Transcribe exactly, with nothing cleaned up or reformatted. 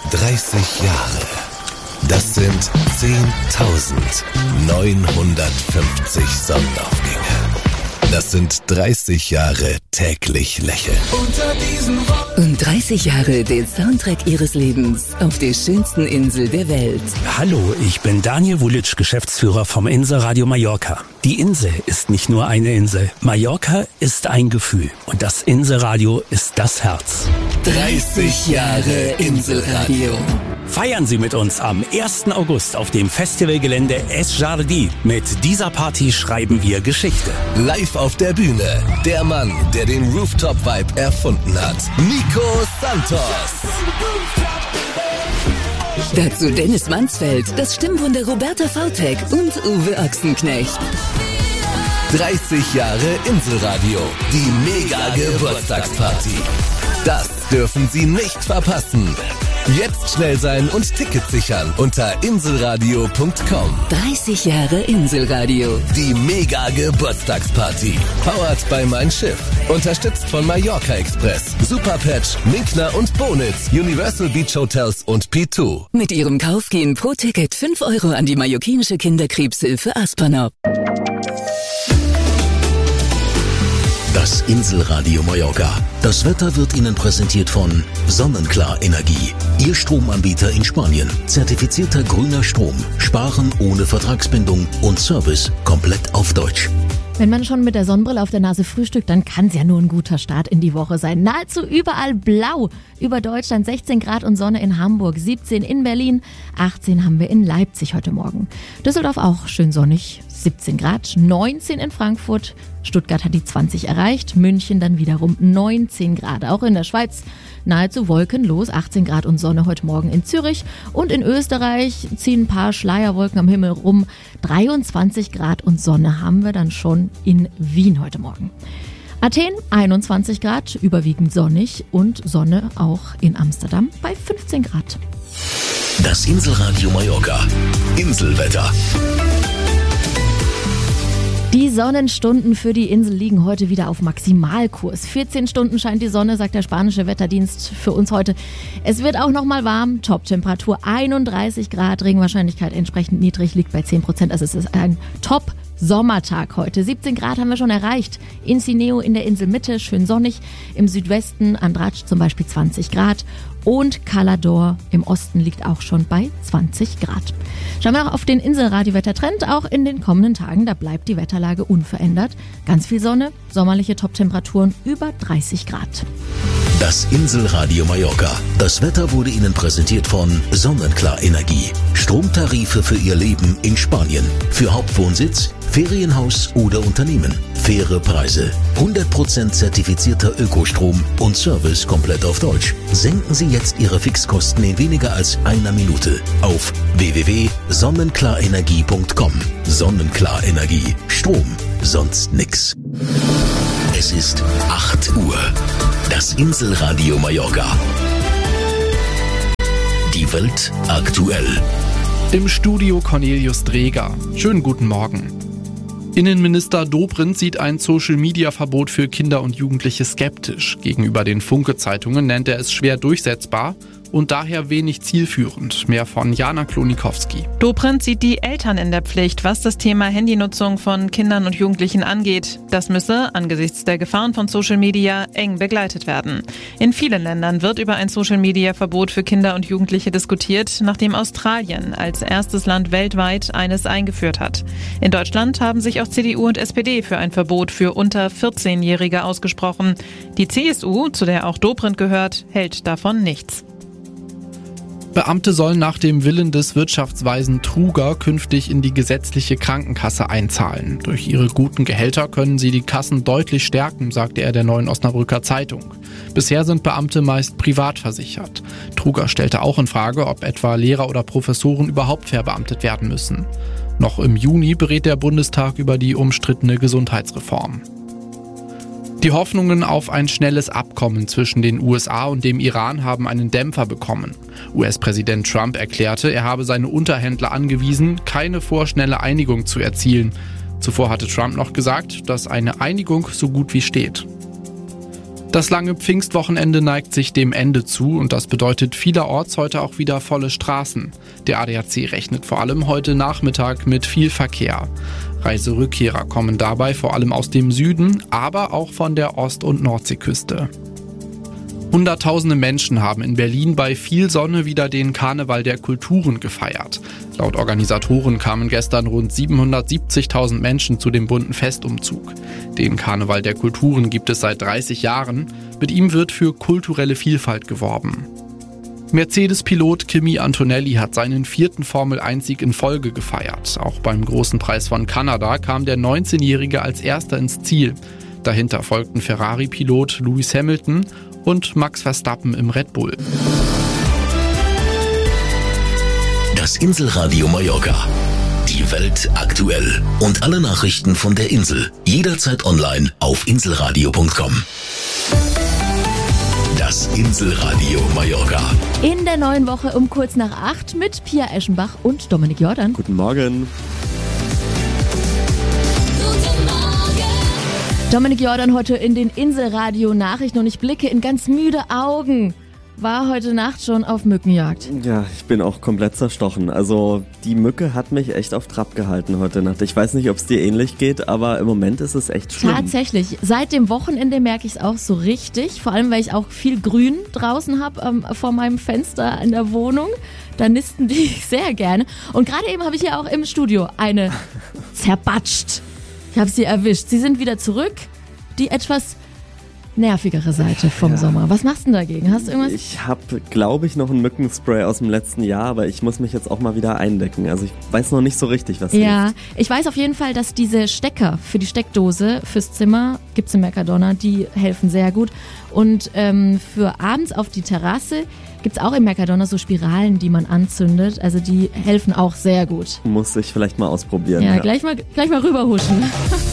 dreißig Jahre. Das sind zehntausendneunhundertfünfzig Sonnenaufgänge. Das sind dreißig Jahre täglich lächeln. Und dreißig Jahre den Soundtrack Ihres Lebens auf der schönsten Insel der Welt. Hallo, ich bin Daniel Wulitsch, Geschäftsführer vom Inselradio Mallorca. Die Insel ist nicht nur eine Insel. Mallorca ist ein Gefühl. Und das Inselradio ist das Herz. dreißig Jahre Inselradio. Feiern Sie mit uns am ersten August auf dem Festivalgelände Es Jardí. Mit dieser Party schreiben wir Geschichte. Live auf der Bühne, der Mann, der den Rooftop-Vibe erfunden hat. Nico Santos. Dazu Dennis Mansfeld, das Stimmwunder Roberta Vautek und Uwe Ochsenknecht. dreißig Jahre Inselradio. Die Mega-Geburtstagsparty. Das dürfen Sie nicht verpassen. Jetzt schnell sein und Tickets sichern unter inselradio punkt com. dreißig Jahre Inselradio. Die Mega-Geburtstagsparty. Powered by Mein Schiff. Unterstützt von Mallorca Express, Superpatch, Minkner und Bonitz, Universal Beach Hotels und P zwei. Mit Ihrem Kauf gehen pro Ticket fünf Euro an die mallorquinische Kinderkrebshilfe Aspernop. Das Inselradio Mallorca. Das Wetter wird Ihnen präsentiert von Sonnenklar Energie. Ihr Stromanbieter in Spanien. Zertifizierter grüner Strom. Sparen ohne Vertragsbindung und Service komplett auf Deutsch. Wenn man schon mit der Sonnenbrille auf der Nase frühstückt, dann kann es ja nur ein guter Start in die Woche sein. Nahezu überall blau. Über Deutschland sechzehn Grad und Sonne in Hamburg, siebzehn in Berlin, achtzehn haben wir in Leipzig heute Morgen. Düsseldorf auch schön sonnig, siebzehn Grad, neunzehn in Frankfurt. Stuttgart hat die zwanzig erreicht, München dann wiederum neunzehn Grad. Auch in der Schweiz nahezu wolkenlos, achtzehn Grad und Sonne heute Morgen in Zürich. Und in Österreich ziehen ein paar Schleierwolken am Himmel rum. dreiundzwanzig Grad und Sonne haben wir dann schon in Wien heute Morgen. Athen einundzwanzig Grad, überwiegend sonnig und Sonne auch in Amsterdam bei fünfzehn Grad. Das Inselradio Mallorca. Inselwetter. Die Sonnenstunden für die Insel liegen heute wieder auf Maximalkurs. vierzehn Stunden scheint die Sonne, sagt der spanische Wetterdienst für uns heute. Es wird auch noch mal warm, Top-Temperatur einunddreißig Grad, Regenwahrscheinlichkeit entsprechend niedrig, liegt bei zehn Prozent. Also es ist ein Top-Sommertag heute. siebzehn Grad haben wir schon erreicht. In Sineo in der Inselmitte schön sonnig, im Südwesten Andratsch zum Beispiel zwanzig Grad. Und Calador im Osten liegt auch schon bei zwanzig Grad. Schauen wir noch auf den Inselradio-Wettertrend. Auch in den kommenden Tagen, da bleibt die Wetterlage unverändert. Ganz viel Sonne, sommerliche Top-Temperaturen über dreißig Grad. Das Inselradio Mallorca. Das Wetter wurde Ihnen präsentiert von Sonnenklar Energie. Stromtarife für Ihr Leben in Spanien. Für Hauptwohnsitz, Ferienhaus oder Unternehmen. Faire Preise. hundert Prozent zertifizierter Ökostrom und Service komplett auf Deutsch. Senken Sie jetzt Ihre Fixkosten in weniger als einer Minute auf w w w punkt sonnenklarenergie punkt com. Sonnenklar Energie. Strom, sonst nix. Es ist acht Uhr. Das Inselradio Mallorca. Die Welt aktuell. Im Studio Cornelius Dreger. Schönen guten Morgen. Innenminister Dobrindt sieht ein Social-Media-Verbot für Kinder und Jugendliche skeptisch. Gegenüber den Funke-Zeitungen nennt er es schwer durchsetzbar und daher wenig zielführend. Mehr von Jana Klonikowski. Dobrindt sieht die Eltern in der Pflicht, was das Thema Handynutzung von Kindern und Jugendlichen angeht. Das müsse angesichts der Gefahren von Social Media eng begleitet werden. In vielen Ländern wird über ein Social-Media-Verbot für Kinder und Jugendliche diskutiert, nachdem Australien als erstes Land weltweit eines eingeführt hat. In Deutschland haben sich auch C D U und S P D für ein Verbot für unter vierzehnjährige ausgesprochen. Die C S U, zu der auch Dobrindt gehört, hält davon nichts. Beamte sollen nach dem Willen des Wirtschaftsweisen Truger künftig in die gesetzliche Krankenkasse einzahlen. Durch ihre guten Gehälter können sie die Kassen deutlich stärken, sagte er der Neuen Osnabrücker Zeitung. Bisher sind Beamte meist privat versichert. Truger stellte auch in Frage, ob etwa Lehrer oder Professoren überhaupt verbeamtet werden müssen. Noch im Juni berät der Bundestag über die umstrittene Gesundheitsreform. Die Hoffnungen auf ein schnelles Abkommen zwischen den U S A und dem Iran haben einen Dämpfer bekommen. U S-Präsident Trump erklärte, er habe seine Unterhändler angewiesen, keine vorschnelle Einigung zu erzielen. Zuvor hatte Trump noch gesagt, dass eine Einigung so gut wie steht. Das lange Pfingstwochenende neigt sich dem Ende zu und das bedeutet vielerorts heute auch wieder volle Straßen. Der A D A C rechnet vor allem heute Nachmittag mit viel Verkehr. Reiserückkehrer kommen dabei vor allem aus dem Süden, aber auch von der Ost- und Nordseeküste. Hunderttausende Menschen haben in Berlin bei viel Sonne wieder den Karneval der Kulturen gefeiert. Laut Organisatoren kamen gestern rund siebenhundertsiebzigtausend Menschen zu dem bunten Festumzug. Den Karneval der Kulturen gibt es seit dreißig Jahren. Mit ihm wird für kulturelle Vielfalt geworben. Mercedes-Pilot Kimi Antonelli hat seinen vierten Formel eins Sieg in Folge gefeiert. Auch beim Großen Preis von Kanada kam der neunzehnjährige als erster ins Ziel. Dahinter folgten Ferrari-Pilot Lewis Hamilton und Max Verstappen im Red Bull. Das Inselradio Mallorca. Die Welt aktuell. Und alle Nachrichten von der Insel. Jederzeit online auf inselradio punkt com. Das Inselradio Mallorca. In der neuen Woche um kurz nach acht mit Pia Eschenbach und Dominik Jordan. Guten Morgen. Dominik Jordan heute in den Inselradio-Nachrichten und ich blicke in ganz müde Augen. War heute Nacht schon auf Mückenjagd. Ja, ich bin auch komplett zerstochen. Also die Mücke hat mich echt auf Trab gehalten heute Nacht. Ich weiß nicht, ob es dir ähnlich geht, aber im Moment ist es echt schlimm. Tatsächlich. Seit dem Wochenende merke ich es auch so richtig. Vor allem, weil ich auch viel Grün draußen habe ähm, vor meinem Fenster in der Wohnung. Da nisten die sehr gerne. Und gerade eben habe ich ja auch im Studio eine zerbatscht. Ich habe sie erwischt. Sie sind wieder zurück. Die etwas nervigere Seite vom ja. Sommer. Was machst du denn dagegen? Hast du irgendwas? Ich habe, glaube ich, noch ein Mückenspray aus dem letzten Jahr, aber ich muss mich jetzt auch mal wieder eindecken. Also ich weiß noch nicht so richtig, was Ja, hilft. Ich weiß auf jeden Fall, dass diese Stecker für die Steckdose fürs Zimmer, gibt's im Mercadona, die helfen sehr gut. Und ähm, für abends auf die Terrasse gibt's auch im Mercadona so Spiralen, die man anzündet. Also die helfen auch sehr gut. Muss ich vielleicht mal ausprobieren. Ja, ja. Gleich mal, gleich mal rüberhuschen.